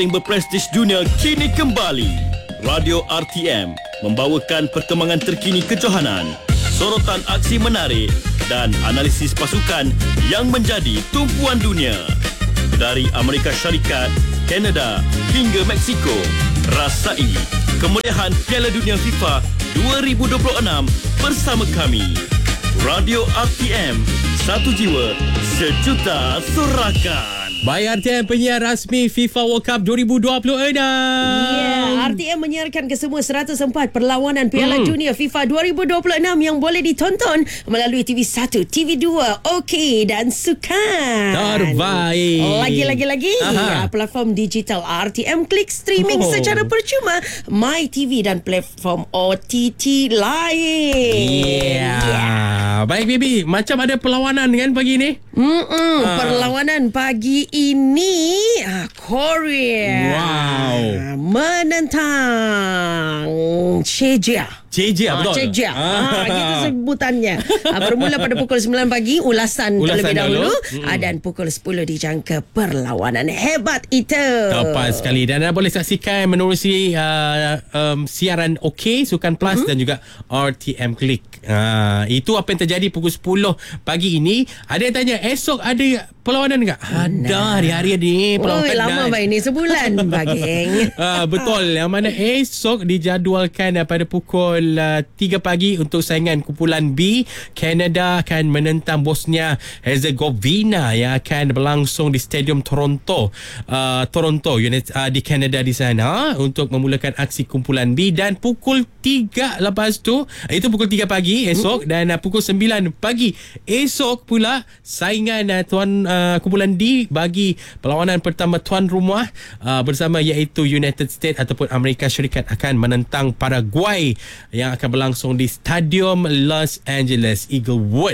Yang berprestij dunia kini kembali. Radio RTM membawakan perkembangan terkini kejohanan, sorotan aksi menarik dan analisis pasukan yang menjadi tumpuan dunia. Dari Amerika Syarikat, Kanada hingga Mexico, rasai kemeriahan Piala Dunia FIFA 2026 bersama kami. Radio RTM, satu jiwa, sejuta sorakan. Baik, RTM penyiar rasmi FIFA World Cup 2026. Ya, RTM menyiarkan ke semua 104 perlawanan Piala Dunia FIFA 2026 yang boleh ditonton melalui TV1, TV2, OK dan Sukan. Terbaik. Lagi. Platform digital RTM Klik streaming secara percuma, MyTV dan platform OTT lain. Baik, Bibi. Macam ada perlawanan kan pagi ni? Perlawanan pagi ini Korea menentang Czechia. Betul. Czechia. Gitu sebutannya. Bermula pada pukul 9 pagi ulasan terlebih dahulu dan pukul 10 dijangka perlawanan hebat itu. Tepat sekali. Dan anda boleh saksikan menerusi siaran OK, Sukan Plus dan juga RTM Klik. Itu apa yang terjadi pukul 10 pagi ini. Ada yang tanya, esok ada perlawanan tak? Ada hari-hari ni perlawanan. Lama baik ni, sebulan bageng. Betul. Yang mana esok dijadualkan pada pukul 3 pagi untuk saingan kumpulan B. Kanada akan menentang Bosnia Herzegovina yang akan berlangsung di Stadium Toronto di Kanada di sana untuk memulakan aksi kumpulan B. Dan pukul 3 lepas tu, itu pukul 3 pagi esok, dan pukul 9 pagi esok pula saingan kumpulan D bagi perlawanan pertama tuan rumah bersama iaitu United States ataupun Amerika Syarikat akan menentang Paraguay yang akan berlangsung di Stadium Los Angeles Inglewood.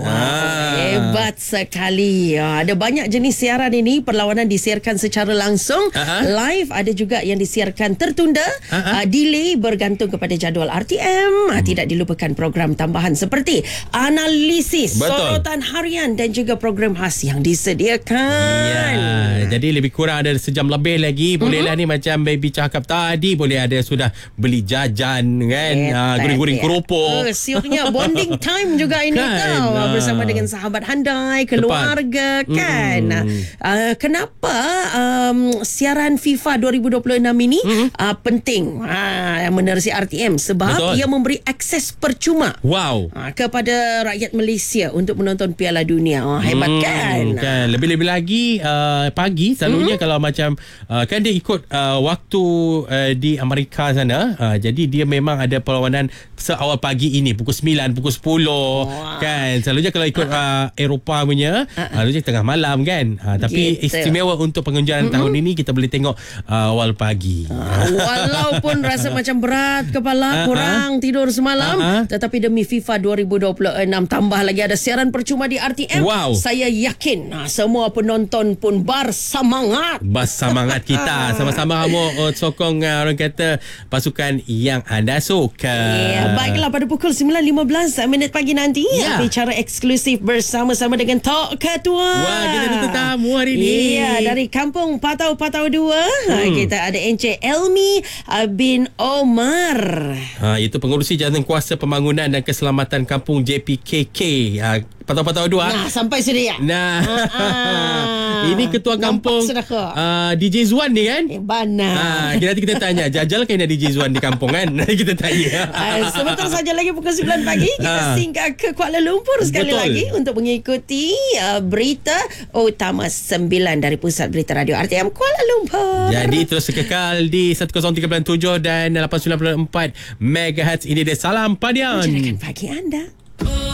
Hebat sekali. Ada banyak jenis siaran ini. Perlawanan disiarkan secara langsung, live, ada juga yang disiarkan tertunda, delay bergantung kepada jadual RTM. Tidak dilupakan program tambahan seperti analisis, sorotan harian dan juga program khas yang disediakan. Jadi lebih kurang ada sejam lebih lagi. Bolehlah ni macam Baby cakap tadi, boleh ada sudah beli jajan kan, guring-guring keropok. Siupnya bonding time juga ini tau. Bersama dengan sahabat handai, keluarga. Kan. Kenapa siaran FIFA 2026 ini penting menerusi RTM? Sebab ia memberi akses percuma kepada rakyat Malaysia untuk menonton Piala Dunia. Hebat kan? Lebih-lebih lagi pagi selalunya kalau macam kan dia ikut waktu di Amerika sana, jadi dia memang ada perlawanan seawal pagi ini pukul 9, pukul 10 kan. Selalunya kalau ikut Eropah punya selalunya tengah malam kan. Tapi istimewa untuk pengunjung tahun ini kita boleh tengok awal pagi. Walaupun rasa macam berat kepala, kurang tidur semalam, tetapi demi FIFA 2026 tambah lagi ada siaran percuma di RTM. Saya yakin semua penonton pun bersemangat kita sama-sama sokong orang kata pasukan yang anda suka. Baiklah, pada pukul 9.15 pagi nanti bicara eksklusif bersama-sama dengan Tok Ketua. Kita ada tetamu hari ni. Dari Kampung Patau 2. Kita ada Encik Elmi bin Omar. Itu pengurusi Jawatankuasa Pembangunan dan Keselamatan Kampung JPKK Patau 2. Sampai sudah ya. Ini ketua kampung DJ Zuan ni kan? Nanti kita tanya, jajal kan DJ Zuan di kampung kan? Nanti kita tanya. Sebentar saja lagi pukul 9 pagi kita singgah ke Kuala Lumpur sekali lagi untuk mengikuti berita utama 9 dari Pusat Berita Radio RTM Kuala Lumpur. Jadi terus kekal di 103.7 dan 894 MHz. Ini dia Salam Padian. Mencerahkan pagi anda.